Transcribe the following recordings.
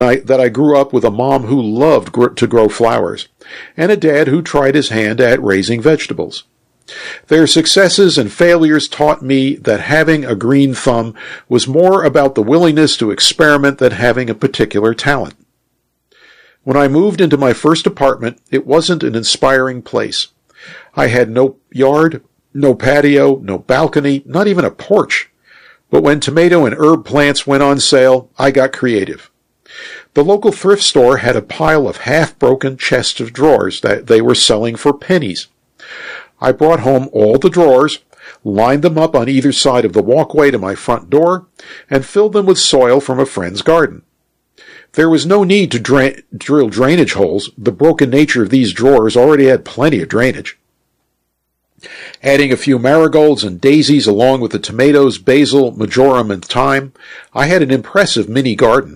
that I grew up with a mom who loved to grow flowers, and a dad who tried his hand at raising vegetables. Their successes and failures taught me that having a green thumb was more about the willingness to experiment than having a particular talent. When I moved into my first apartment, it wasn't an inspiring place. I had no yard, no patio, no balcony, not even a porch. But when tomato and herb plants went on sale, I got creative. The local thrift store had a pile of half-broken chests of drawers that they were selling for pennies. I brought home all the drawers, lined them up on either side of the walkway to my front door, and filled them with soil from a friend's garden. There was no need to drill drainage holes. The broken nature of these drawers already had plenty of drainage. Adding a few marigolds and daisies along with the tomatoes, basil, marjoram, and thyme, I had an impressive mini garden.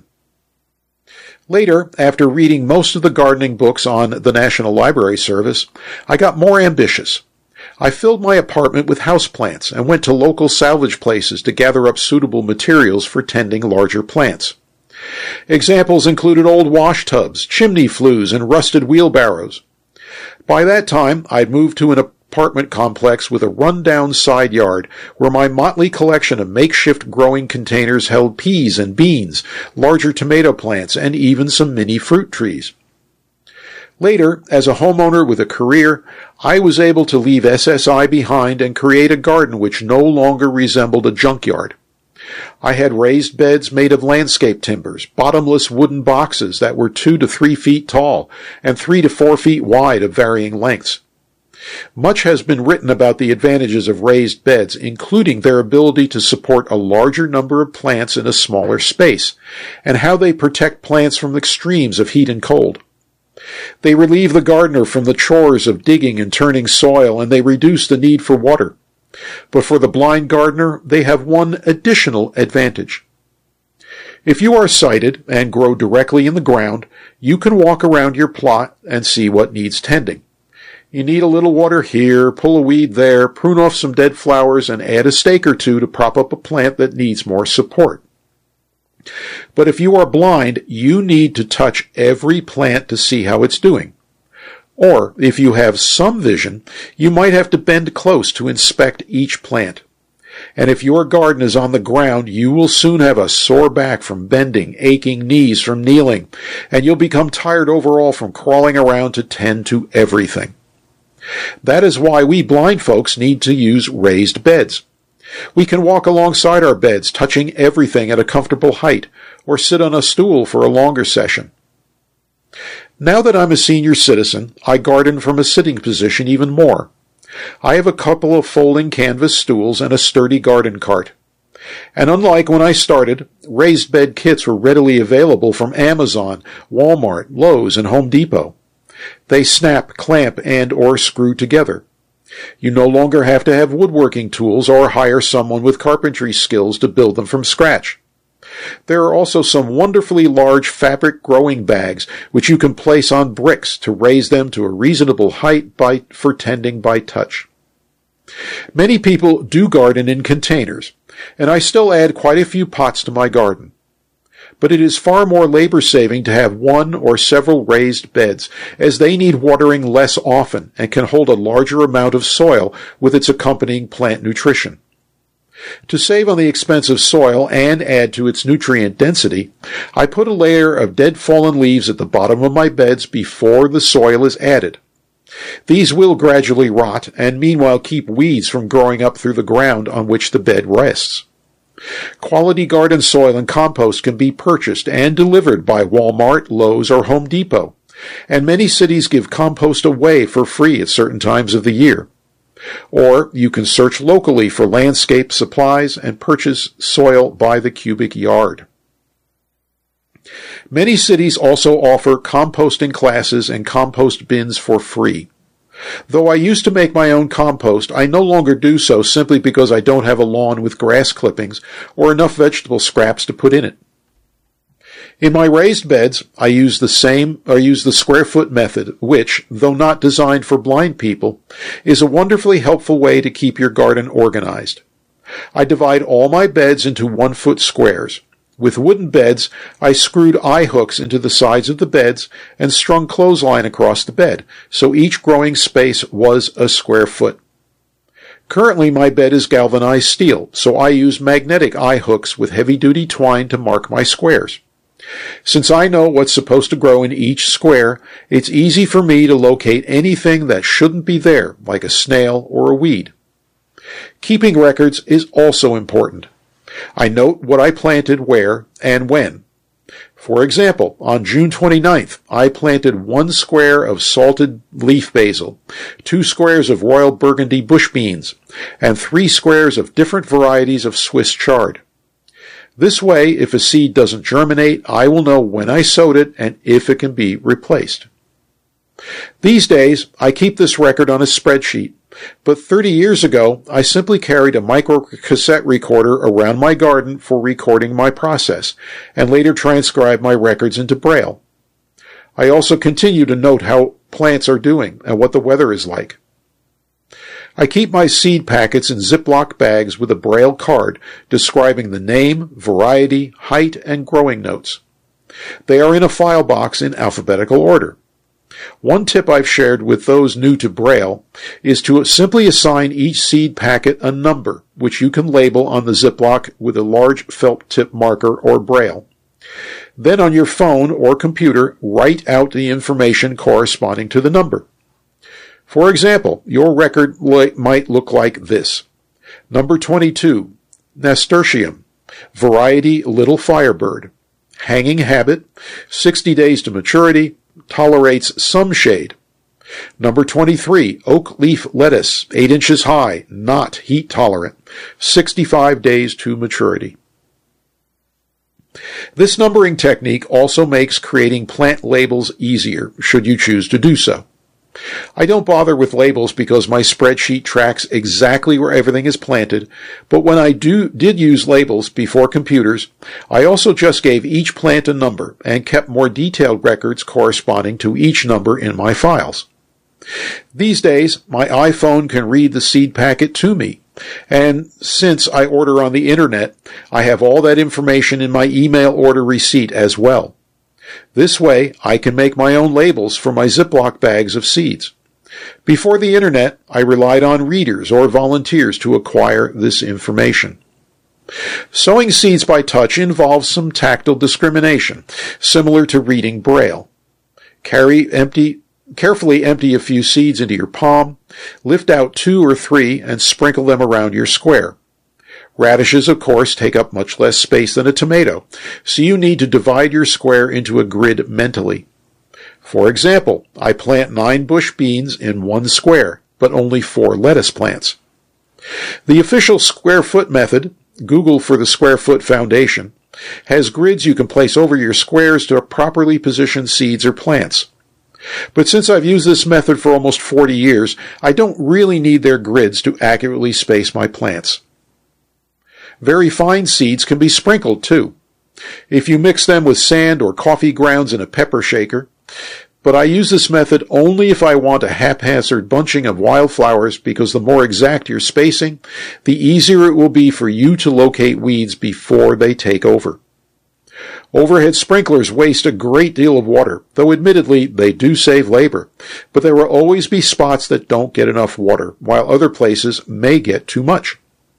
Later, after reading most of the gardening books on the National Library Service, I got more ambitious. I filled my apartment with houseplants and went to local salvage places to gather up suitable materials for tending larger plants. Examples included old wash tubs, chimney flues, and rusted wheelbarrows. By that time, I'd moved to an apartment complex with a run-down side yard where my motley collection of makeshift growing containers held peas and beans, larger tomato plants, and even some mini fruit trees. Later, as a homeowner with a career, I was able to leave SSI behind and create a garden which no longer resembled a junkyard. I had raised beds made of landscape timbers, bottomless wooden boxes that were 2 to 3 feet tall and 3 to 4 feet wide of varying lengths. Much has been written about the advantages of raised beds, including their ability to support a larger number of plants in a smaller space, and how they protect plants from extremes of heat and cold. They relieve the gardener from the chores of digging and turning soil, and they reduce the need for water. But for the blind gardener, they have one additional advantage. If you are sighted and grow directly in the ground, you can walk around your plot and see what needs tending. You need a little water here, pull a weed there, prune off some dead flowers, and add a stake or two to prop up a plant that needs more support. But if you are blind, you need to touch every plant to see how it's doing. Or, if you have some vision, you might have to bend close to inspect each plant. And if your garden is on the ground, you will soon have a sore back from bending, aching knees from kneeling, and you'll become tired overall from crawling around to tend to everything. That is why we blind folks need to use raised beds. We can walk alongside our beds, touching everything at a comfortable height, or sit on a stool for a longer session. Now that I'm a senior citizen, I garden from a sitting position even more. I have a couple of folding canvas stools and a sturdy garden cart. And unlike when I started, raised bed kits were readily available from Amazon, Walmart, Lowe's, and Home Depot. They snap, clamp, and or screw together. You no longer have to have woodworking tools or hire someone with carpentry skills to build them from scratch. There are also some wonderfully large fabric growing bags which you can place on bricks to raise them to a reasonable height for tending by touch. Many people do garden in containers, and I still add quite a few pots to my garden. But it is far more labor-saving to have one or several raised beds, as they need watering less often and can hold a larger amount of soil with its accompanying plant nutrition. To save on the expense of soil and add to its nutrient density, I put a layer of dead fallen leaves at the bottom of my beds before the soil is added. These will gradually rot and meanwhile keep weeds from growing up through the ground on which the bed rests. Quality garden soil and compost can be purchased and delivered by Walmart, Lowe's, or Home Depot, and many cities give compost away for free at certain times of the year. Or you can search locally for landscape supplies and purchase soil by the cubic yard. Many cities also offer composting classes and compost bins for free. Though I used to make my own compost, I no longer do so simply because I don't have a lawn with grass clippings or enough vegetable scraps to put in it. In my raised beds, I use the square foot method, which, though not designed for blind people, is a wonderfully helpful way to keep your garden organized. I divide all my beds into 1-foot squares. With wooden beds, I screwed eye hooks into the sides of the beds and strung clothesline across the bed, so each growing space was a square foot. Currently, my bed is galvanized steel, so I use magnetic eye hooks with heavy-duty twine to mark my squares. Since I know what's supposed to grow in each square, it's easy for me to locate anything that shouldn't be there, like a snail or a weed. Keeping records is also important. I note what I planted where and when. For example, on June 29th, I planted 1 square of salted leaf basil, 2 squares of royal burgundy bush beans, and 3 squares of different varieties of Swiss chard. This way, if a seed doesn't germinate, I will know when I sowed it and if it can be replaced. These days, I keep this record on a spreadsheet, but 30 years ago, I simply carried a microcassette recorder around my garden for recording my process, and later transcribed my records into Braille. I also continue to note how plants are doing and what the weather is like. I keep my seed packets in Ziploc bags with a Braille card describing the name, variety, height, and growing notes. They are in a file box in alphabetical order. One tip I've shared with those new to Braille is to simply assign each seed packet a number, which you can label on the Ziploc with a large felt tip marker or Braille. Then on your phone or computer, write out the information corresponding to the number. For example, your record might look like this. Number 22, Nasturtium, variety Little Firebird, hanging habit, 60 days to maturity, tolerates some shade. Number 23, oak leaf lettuce, 8 inches high, not heat tolerant, 65 days to maturity. This numbering technique also makes creating plant labels easier, should you choose to do so. I don't bother with labels because my spreadsheet tracks exactly where everything is planted, but when I did use labels before computers, I also just gave each plant a number and kept more detailed records corresponding to each number in my files. These days, my iPhone can read the seed packet to me, and since I order on the internet, I have all that information in my email order receipt as well. This way, I can make my own labels for my Ziploc bags of seeds. Before the internet, I relied on readers or volunteers to acquire this information. Sowing seeds by touch involves some tactile discrimination, similar to reading Braille. Carefully empty a few seeds into your palm, lift out 2 or 3 and sprinkle them around your square. Radishes, of course, take up much less space than a tomato, so you need to divide your square into a grid mentally. For example, I plant 9 bush beans in 1 square, but only 4 lettuce plants. The official square foot method, Google for the Square Foot Foundation, has grids you can place over your squares to properly position seeds or plants. But since I've used this method for almost 40 years, I don't really need their grids to accurately space my plants. Very fine seeds can be sprinkled, too, if you mix them with sand or coffee grounds in a pepper shaker. But I use this method only if I want a haphazard bunching of wildflowers, because the more exact your spacing, the easier it will be for you to locate weeds before they take over. Overhead sprinklers waste a great deal of water, though admittedly they do save labor, but there will always be spots that don't get enough water, while other places may get too much.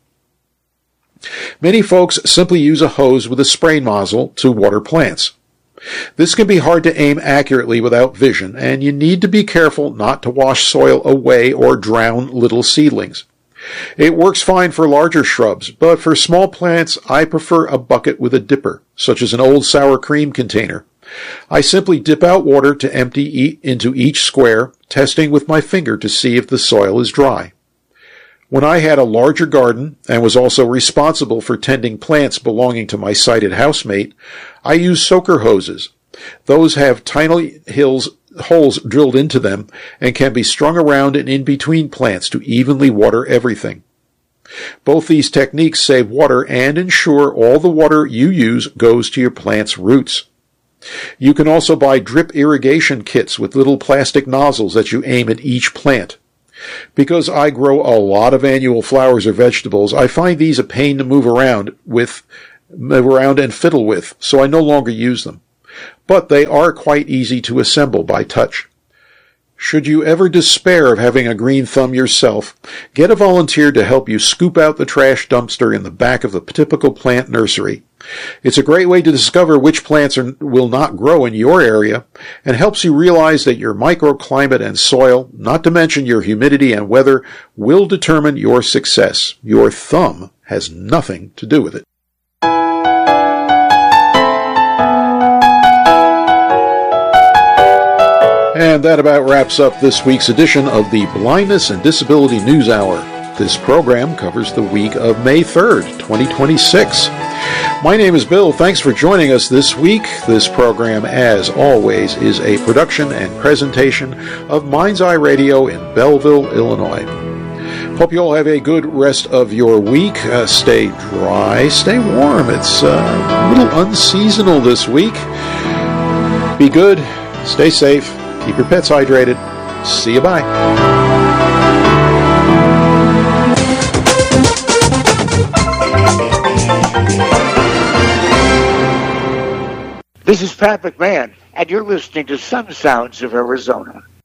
Many folks simply use a hose with a spray nozzle to water plants. This can be hard to aim accurately without vision, and you need to be careful not to wash soil away or drown little seedlings. It works fine for larger shrubs, but for small plants, I prefer a bucket with a dipper, such as an old sour cream container. I simply dip out water to empty into each square, testing with my finger to see if the soil is dry. When I had a larger garden and was also responsible for tending plants belonging to my sighted housemate, I used soaker hoses. Those have tiny holes drilled into them and can be strung around and in between plants to evenly water everything. Both these techniques save water and ensure all the water you use goes to your plant's roots. You can also buy drip irrigation kits with little plastic nozzles that you aim at each plant. Because I grow a lot of annual flowers or vegetables, I find these a pain to move around with around and fiddle with, so I no longer use them. But they are quite easy to assemble by touch. Should you ever despair of having a green thumb yourself, get a volunteer to help you scoop out the trash dumpster in the back of the typical plant nursery. It's a great way to discover which plants will not grow in your area and helps you realize that your microclimate and soil, not to mention your humidity and weather, will determine your success. Your thumb has nothing to do with it. And that about wraps up this week's edition of the Blindness and Disability News Hour. This program covers the week of May 3rd, 2026. My name is Bill. Thanks for joining us this week. This program, as always, is a production and presentation of Mind's Eye Radio in Belleville, Illinois. Hope you all have a good rest of your week. Stay dry, stay warm. It's a little unseasonal this week. Be good, stay safe. Keep your pets hydrated. See you, bye. This is Pat McMahon, and you're listening to Sun Sounds of Arizona.